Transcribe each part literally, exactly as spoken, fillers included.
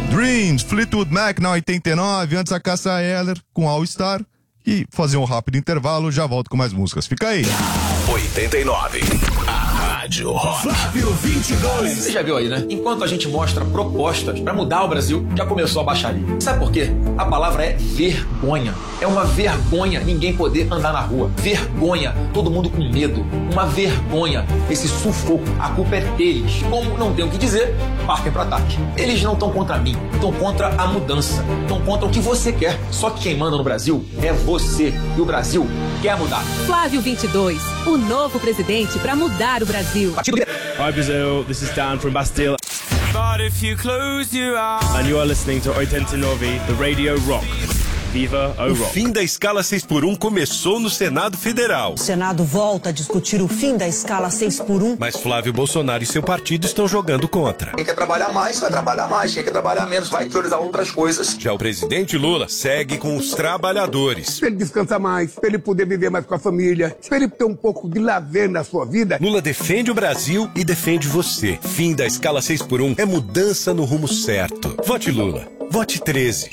Dreams, Fleetwood Mac na oitenta e nove, antes a Cássia Eller com All Star. E fazer um rápido intervalo, já volto com mais músicas. Fica aí. oitenta e nove. A Rádio Rock. Flávio vinte e dois. Você já viu aí, né? Enquanto a gente mostra propostas pra mudar o Brasil, já começou a baixaria. Sabe por quê? A palavra é vergonha. É uma vergonha ninguém poder andar na rua. Vergonha. Todo mundo com medo. Uma vergonha. Esse sufoco. A culpa é deles. Como não tem o que dizer, partem pro ataque. Eles não estão contra mim. Estão contra a mudança. Estão contra o que você quer. Só que quem manda no Brasil é você. E o Brasil quer mudar. Flávio vinte e dois. O novo presidente pra mudar o Brasil. Hi Brazil, this is Dan from Bastille. But if you close your eyes. And you are listening to oitenta e nove, the Radio Rock. Viva o Rock. O fim da escala seis por um começou no Senado Federal. O Senado volta a discutir o fim da escala seis por um. Mas Flávio Bolsonaro e seu partido estão jogando contra. Quem quer trabalhar mais, vai trabalhar mais. Quem quer trabalhar menos, vai priorizar outras coisas. Já o presidente Lula segue com os trabalhadores. Pra ele descansar mais, pra ele poder viver mais com a família, pra ele ter um pouco de lazer na sua vida. Lula defende o Brasil e defende você. Fim da escala seis por um é mudança no rumo certo. Vote Lula. Vote treze.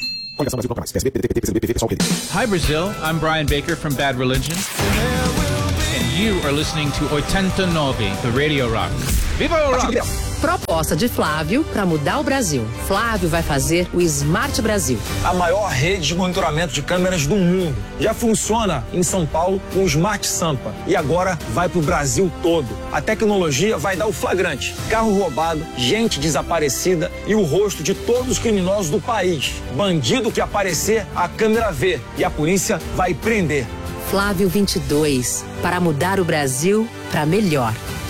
Hi Brazil, I'm Brian Baker from Bad Religion. And you are listening to oitenta e nove, the Radio Rock. Viva o Rock! Proposta de Flávio para mudar o Brasil. Flávio vai fazer o Smart Brasil. A maior rede de monitoramento de câmeras do mundo. Já funciona em São Paulo com o Smart Sampa. E agora vai pro Brasil todo. A tecnologia vai dar o flagrante. Carro roubado, gente desaparecida e o rosto de todos os criminosos do país. Bandido que aparecer, a câmera vê. E a polícia vai prender. Flávio vinte e dois. Para mudar o Brasil para melhor.